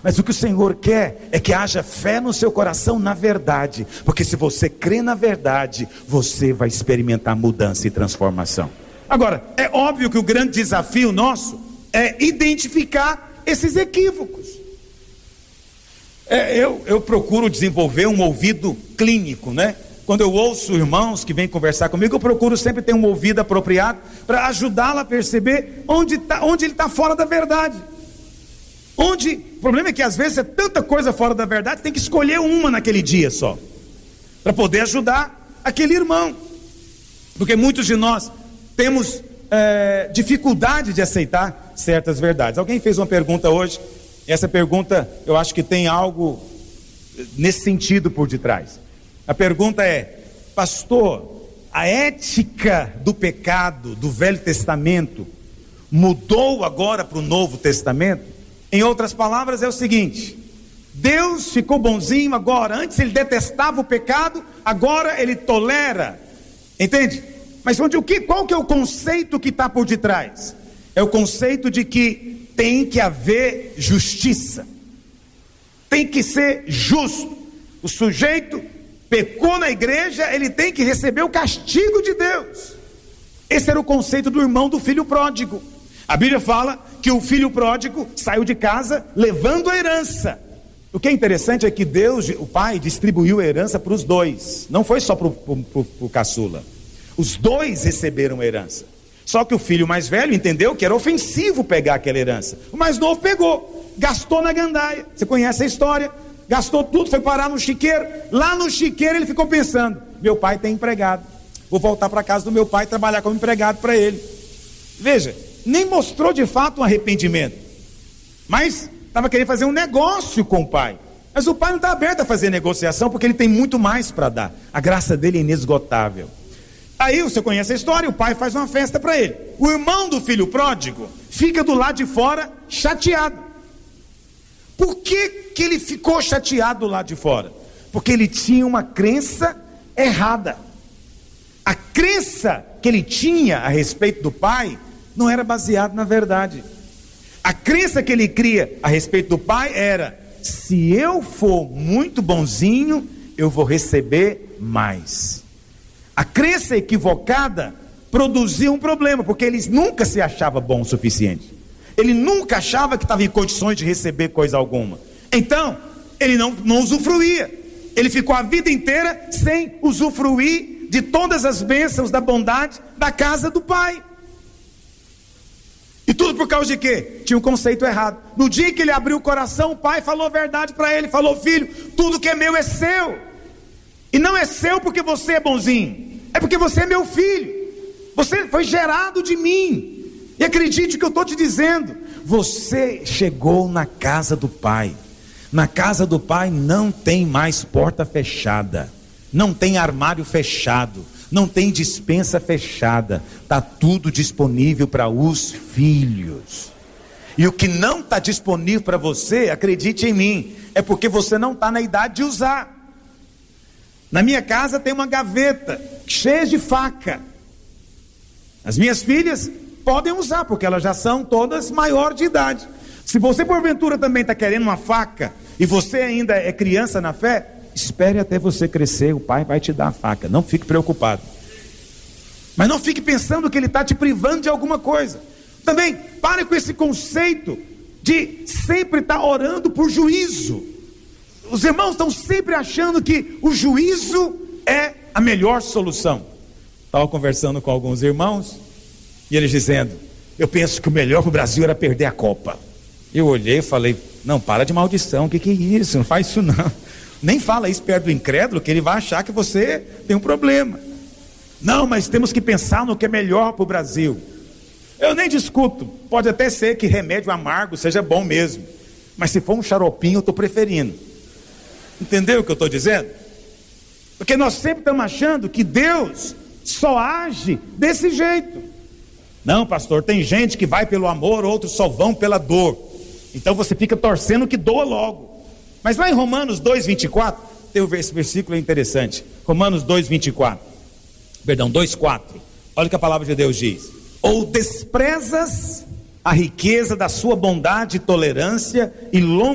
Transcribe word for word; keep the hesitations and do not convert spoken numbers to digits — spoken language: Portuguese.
Mas o que o Senhor quer é que haja fé no seu coração na verdade, porque se você crê na verdade, você vai experimentar mudança e transformação. Agora, é óbvio que o grande desafio nosso é identificar esses equívocos. É, eu, eu procuro desenvolver um ouvido clínico, né? Quando eu ouço irmãos que vêm conversar comigo, eu procuro sempre ter um ouvido apropriado para ajudá-lo a perceber onde, tá, onde ele está fora da verdade. Onde, o problema é que às vezes é tanta coisa fora da verdade, tem que escolher uma naquele dia só, para poder ajudar aquele irmão. Porque muitos de nós temos é, dificuldade de aceitar certas verdades. Alguém fez uma pergunta hoje, essa pergunta eu acho que tem algo nesse sentido por detrás. A pergunta é: pastor, a ética do pecado do Velho Testamento mudou agora para o Novo Testamento? Em outras palavras é o seguinte: Deus ficou bonzinho agora, antes ele detestava o pecado, agora ele tolera, entende? Mas onde, o que, qual que é o conceito que está por detrás? É o conceito de que tem que haver justiça, tem que ser justo. O sujeito pecou na igreja, ele tem que receber o castigo de Deus. Esse era o conceito do irmão do filho pródigo. A Bíblia fala que o filho pródigo saiu de casa levando a herança. O que é interessante é que Deus, o pai, distribuiu a herança para os dois, não foi só para o caçula. Os dois receberam a herança. Só que o filho mais velho entendeu que era ofensivo pegar aquela herança. O mais novo pegou, gastou na gandaia. Você conhece a história? Gastou tudo, foi parar no chiqueiro. Lá no chiqueiro ele ficou pensando: meu pai tem empregado, vou voltar para casa do meu pai e trabalhar como empregado para ele. Veja, nem mostrou de fato um arrependimento, mas estava querendo fazer um negócio com o pai. Mas o pai não está aberto a fazer negociação, porque ele tem muito mais para dar. A graça dele é inesgotável. Aí você conhece a história, o pai faz uma festa para ele. O irmão do filho pródigo fica do lado de fora chateado. Por que que ele ficou chateado do lado de fora? Porque ele tinha uma crença errada. A crença que ele tinha a respeito do pai não era baseada na verdade. A crença que ele cria a respeito do pai era: se eu for muito bonzinho, eu vou receber mais. A crença equivocada produzia um problema, porque ele nunca se achava bom o suficiente. Ele nunca achava que estava em condições de receber coisa alguma. Então, ele não, não usufruía. Ele ficou a vida inteira sem usufruir de todas as bênçãos da bondade da casa do pai. E tudo por causa de quê? Tinha um conceito errado. No dia que ele abriu o coração, o pai falou a verdade para ele. Falou: filho, tudo que é meu é seu. E não é seu porque você é bonzinho, é porque você é meu filho. Você foi gerado de mim. E acredite o que eu estou te dizendo: você chegou na casa do pai. Na casa do pai não tem mais porta fechada, não tem armário fechado, não tem despensa fechada. Está tudo disponível para os filhos. E o que não está disponível para você, acredite em mim, é porque você não está na idade de usar. Na minha casa tem uma gaveta cheia de faca. As minhas filhas podem usar, porque elas já são todas maior de idade. Se você porventura também está querendo uma faca, e você ainda é criança na fé, espere até você crescer, o pai vai te dar a faca. Não fique preocupado. Mas não fique pensando que ele está te privando de alguma coisa. Também pare com esse conceito de sempre estar tá orando por juízo. Os irmãos estão sempre achando que o juízo é a melhor solução. Estava conversando com alguns irmãos, e eles dizendo: eu penso que o melhor para o Brasil era perder a Copa. Eu olhei e falei: não, para de maldição, o que, que é isso? Não faz isso não. Nem fala isso perto do incrédulo, que ele vai achar que você tem um problema. Não, mas temos que pensar no que é melhor para o Brasil. Eu nem discuto, pode até ser que remédio amargo seja bom mesmo, mas se for um xaropinho eu estou preferindo. Entendeu o que eu estou dizendo? Porque nós sempre estamos achando que Deus só age desse jeito. Não, pastor, tem gente que vai pelo amor, outros só vão pela dor. Então você fica torcendo que doa logo. Mas lá em Romanos dois, vinte e quatro, tem esse versículo interessante. Romanos dois, vinte e quatro. Perdão, dois, quatro. Olha o que a palavra de Deus diz: ou desprezas a riqueza da sua bondade, tolerância e longa